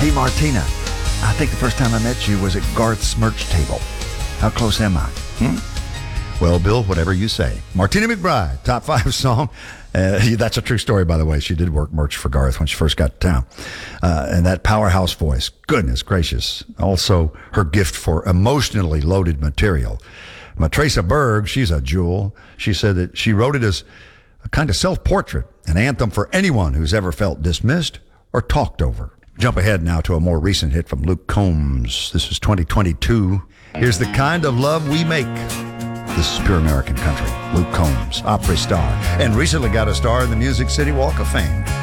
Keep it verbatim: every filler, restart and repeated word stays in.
Hey, Martina, I think the first time I met you was at Garth's merch table. How close am I? Hmm? Well, Bill, whatever you say. Martina McBride, top five song. Uh, that's a true story, by the way. She did work merch for Garth when she first got to town. Uh, and that powerhouse voice, goodness gracious. Also, her gift for emotionally loaded material. Matraca Berg, she's a jewel. She said that she wrote it as a kind of self-portrait, an anthem for anyone who's ever felt dismissed or talked over. Jump ahead now to a more recent hit from Luke Combs. This is twenty twenty-two. Here's The Kind of Love We Make. This is pure American country. Luke Combs, Opry star, and recently got a star in the Music City Walk of Fame.